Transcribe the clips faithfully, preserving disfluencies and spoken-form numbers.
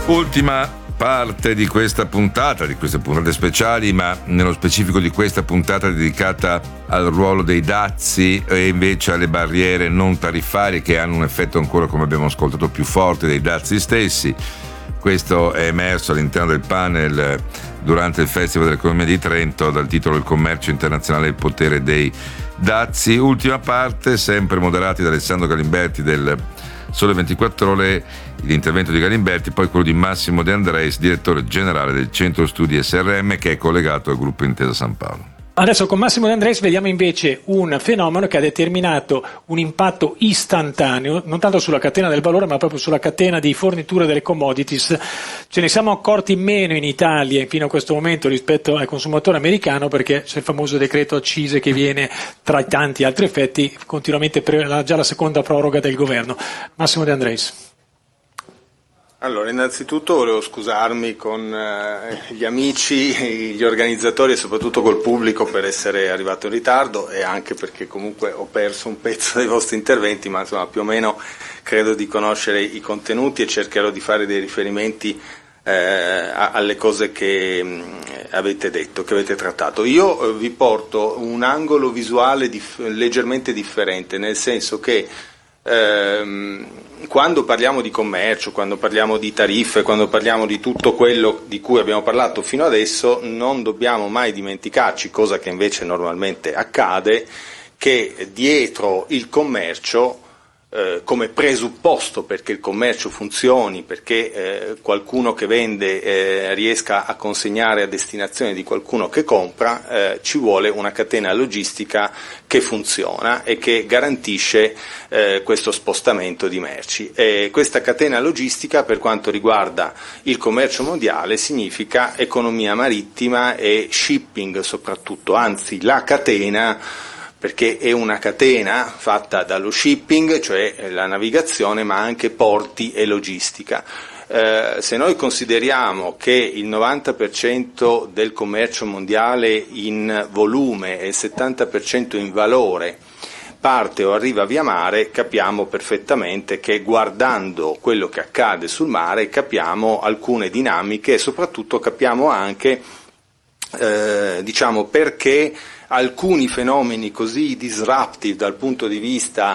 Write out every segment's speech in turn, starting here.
Ultima parte di questa puntata, di queste puntate speciali, ma nello specifico di questa puntata dedicata al ruolo dei dazi e invece alle barriere non tariffarie che hanno un effetto ancora, come abbiamo ascoltato, più forte dei dazi stessi. Questo è emerso all'interno del panel durante il Festival dell'Economia di Trento dal titolo Il commercio internazionale e il potere dei dazi. Ultima parte, sempre moderati da Alessandro Galimberti del Sole ventiquattro Ore, l'intervento di Galimberti, poi quello di Massimo De Andreis, direttore generale del Centro Studi S R M, che è collegato al gruppo Intesa San Paolo. Adesso con Massimo De Andreis vediamo invece un fenomeno che ha determinato un impatto istantaneo, non tanto sulla catena del valore ma proprio sulla catena di fornitura delle commodities. Ce ne siamo accorti meno in Italia fino a questo momento rispetto al consumatore americano, perché c'è il famoso decreto accise che viene tra i tanti altri effetti continuamente pre- già la seconda proroga del governo. Massimo De Andreis. Allora, innanzitutto volevo scusarmi con eh, gli amici, gli organizzatori e soprattutto col pubblico per essere arrivato in ritardo, e anche perché comunque ho perso un pezzo dei vostri interventi, ma insomma più o meno credo di conoscere i contenuti e cercherò di fare dei riferimenti eh, alle cose che mh, avete detto, che avete trattato. Io eh, vi porto un angolo visuale dif- leggermente differente, nel senso che Ehm, quando parliamo di commercio, quando parliamo di tariffe, quando parliamo di tutto quello di cui abbiamo parlato fino adesso, non dobbiamo mai dimenticarci, cosa che invece normalmente accade, che dietro il commercio, eh, come presupposto perché il commercio funzioni, perché eh, qualcuno che vende eh, riesca a consegnare a destinazione di qualcuno che compra, eh, ci vuole una catena logistica che funziona e che garantisce eh, questo spostamento di merci. E questa catena logistica, per quanto riguarda il commercio mondiale, significa economia marittima e shipping soprattutto, anzi la catena, perché è una catena fatta dallo shipping, cioè la navigazione, ma anche porti e logistica. Eh, se noi consideriamo che il novanta per cento del commercio mondiale in volume e il settanta per cento in valore parte o arriva via mare, capiamo perfettamente che guardando quello che accade sul mare capiamo alcune dinamiche e soprattutto capiamo anche eh, diciamo perché alcuni fenomeni così disruptive dal punto di vista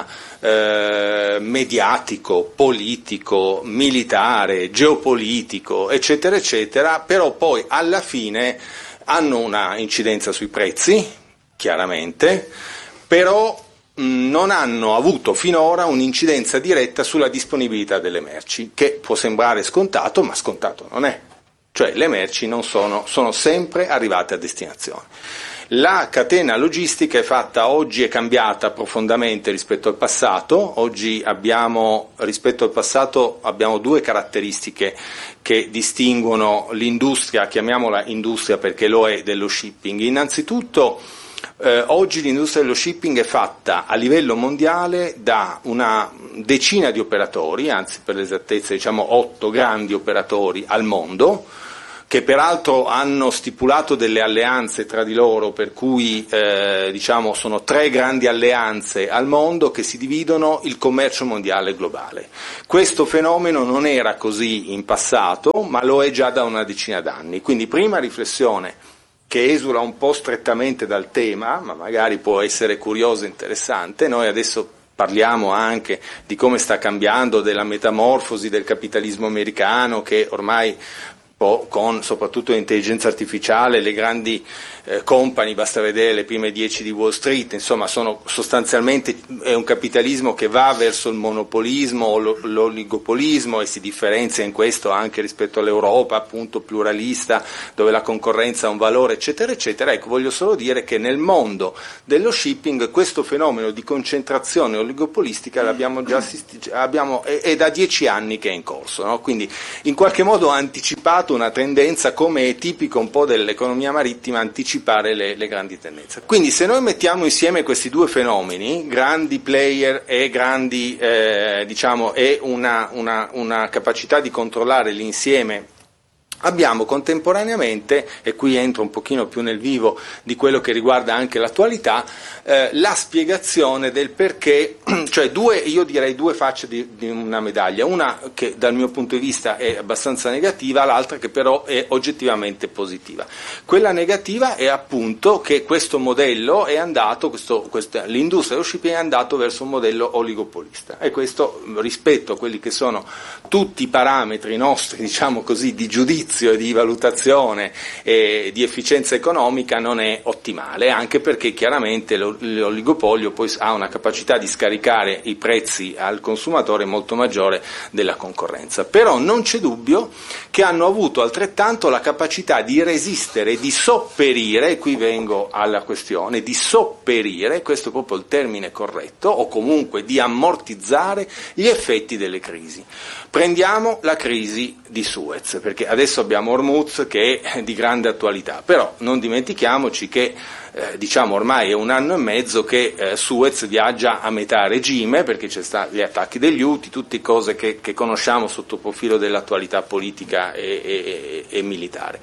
eh, mediatico, politico, militare, geopolitico, eccetera, eccetera, però poi alla fine hanno una incidenza sui prezzi, chiaramente, però mh, non hanno avuto finora un'incidenza diretta sulla disponibilità delle merci, che può sembrare scontato, ma scontato non è. Cioè le merci non sono, sono sempre arrivate a destinazione. La catena logistica è fatta oggi, è cambiata profondamente rispetto al passato. Oggi abbiamo, rispetto al passato, abbiamo due caratteristiche che distinguono l'industria, chiamiamola industria perché lo è, dello shipping. Innanzitutto, eh, oggi l'industria dello shipping è fatta a livello mondiale da una decina di operatori, anzi per l'esattezza diciamo otto grandi operatori al mondo, che peraltro hanno stipulato delle alleanze tra di loro, per cui eh, diciamo sono tre grandi alleanze al mondo che si dividono il commercio mondiale globale. Questo fenomeno non era così in passato, ma lo è già da una decina d'anni. Quindi prima riflessione che esula un po' strettamente dal tema, ma magari può essere curiosa e interessante. Noi adesso parliamo anche di come sta cambiando, della metamorfosi del capitalismo americano, che ormai con soprattutto l'intelligenza artificiale, le grandi eh, company, basta vedere le prime dieci di Wall Street, insomma sono sostanzialmente è un capitalismo che va verso il monopolismo o l'oligopolismo e si differenzia in questo anche rispetto all'Europa, appunto pluralista, dove la concorrenza ha un valore, eccetera, eccetera. Ecco, voglio solo dire che nel mondo dello shipping questo fenomeno di concentrazione oligopolistica l'abbiamo già assistito, abbiamo, è, è da dieci anni che è in corso, no? Quindi in qualche modo ha anticipato una tendenza, come è tipico un po' dell'economia marittima, anticipare le, le grandi tendenze. Quindi se noi mettiamo insieme questi due fenomeni, grandi player e grandi eh, diciamo e una, una, una capacità di controllare l'insieme Abbiamo contemporaneamente, e qui entro un pochino più nel vivo di quello che riguarda anche l'attualità, eh, la spiegazione del perché, cioè due, io direi due facce di, di una medaglia, una che dal mio punto di vista è abbastanza negativa, l'altra che però è oggettivamente positiva. Quella negativa è appunto che questo modello è andato, questo, questo, l'industria dello shipping è andato verso un modello oligopolista, e questo rispetto a quelli che sono tutti i parametri nostri, diciamo così, di giudizio e di valutazione e di efficienza economica non è ottimale, anche perché chiaramente l'oligopolio poi ha una capacità di scaricare i prezzi al consumatore molto maggiore della concorrenza. Però non c'è dubbio che hanno avuto altrettanto la capacità di resistere, di sopperire, e qui vengo alla questione, di sopperire, questo è proprio il termine corretto, o comunque di ammortizzare gli effetti delle crisi. Prendiamo la crisi di Suez, perché adesso abbiamo Hormuz che è di grande attualità, però non dimentichiamoci che eh, diciamo ormai è un anno e mezzo che eh, Suez viaggia a metà regime, perché c'è sta gli attacchi degli Houthi, tutte cose che, che conosciamo sotto il profilo dell'attualità politica e, e, e militare.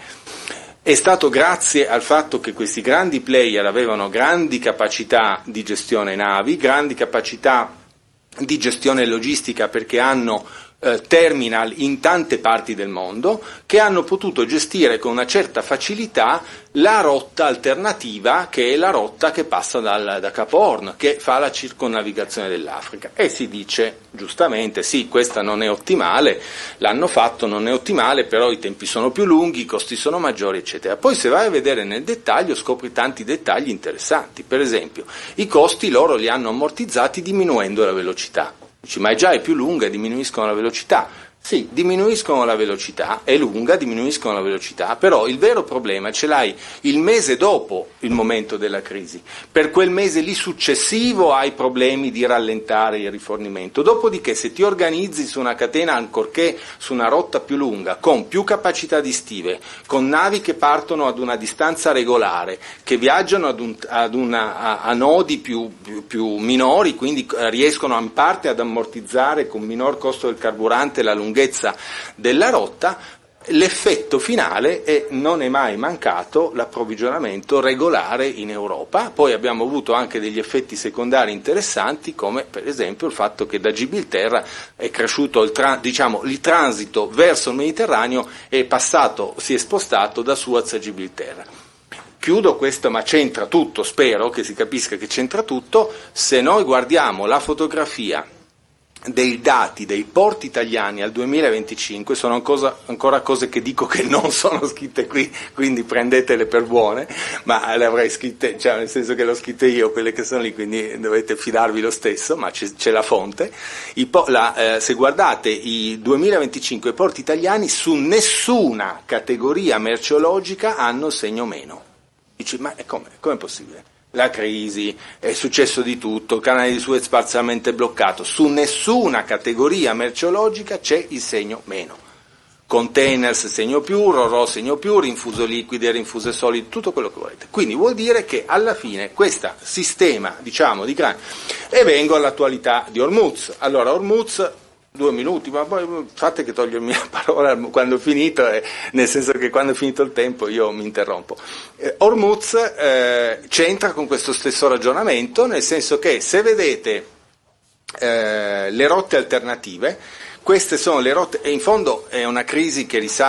È stato grazie al fatto che questi grandi player avevano grandi capacità di gestione navi, grandi capacità di gestione logistica, perché hanno terminal in tante parti del mondo, che hanno potuto gestire con una certa facilità la rotta alternativa, che è la rotta che passa dal, da Capo Horn, che fa la circonnavigazione dell'Africa. E si dice giustamente sì, questa non è ottimale, l'hanno fatto, non è ottimale, però i tempi sono più lunghi, i costi sono maggiori, eccetera. Poi se vai a vedere nel dettaglio scopri tanti dettagli interessanti. Per esempio, i costi loro li hanno ammortizzati diminuendo la velocità. Dici, ma è già è più lunga e diminuiscono la velocità. Sì, diminuiscono la velocità, è lunga, diminuiscono la velocità, però il vero problema ce l'hai il mese dopo il momento della crisi. Per quel mese lì successivo hai problemi di rallentare il rifornimento. Dopodiché, se ti organizzi su una catena, ancorché su una rotta più lunga, con più capacità di stive, con navi che partono ad una distanza regolare, che viaggiano ad un, ad una, a, a nodi più, più, più minori, quindi riescono in parte ad ammortizzare con minor costo del carburante la lunghezza della rotta, l'effetto finale è, non è mai mancato, l'approvvigionamento regolare in Europa. Poi abbiamo avuto anche degli effetti secondari interessanti, come per esempio il fatto che da Gibilterra è cresciuto il, tra, diciamo, il transito verso il Mediterraneo, è passato, si è spostato da Suez a Gibilterra. Chiudo questo, ma c'entra tutto, spero che si capisca che c'entra tutto. Se noi guardiamo la fotografia dei dati dei porti italiani al duemilaventicinque, sono ancora, ancora cose che dico che non sono scritte qui, quindi prendetele per buone, ma le avrei scritte, cioè nel senso che le ho scritte io, quelle che sono lì, quindi dovete fidarvi lo stesso, ma c'è, c'è la fonte. I po- la, eh, se guardate i duemilaventicinque porti italiani, su nessuna categoria merceologica hanno segno meno. Dici, ma è come, com'è possibile? La crisi, è successo di tutto, il canale di Suez parzialmente bloccato, su nessuna categoria merceologica c'è il segno meno. Containers segno più, ro-ro segno più, rinfuso liquidi, rinfuse solidi, tutto quello che volete. Quindi vuol dire che alla fine questo sistema, diciamo, di grande... E vengo all'attualità di Hormuz. Allora, Hormuz... Due minuti, ma poi fate che togliermi la parola quando ho finito, eh, nel senso che quando è finito il tempo io mi interrompo. Eh, Hormuz eh, c'entra con questo stesso ragionamento, nel senso che se vedete eh, le rotte alternative, queste sono le rotte, e in fondo è una crisi che risale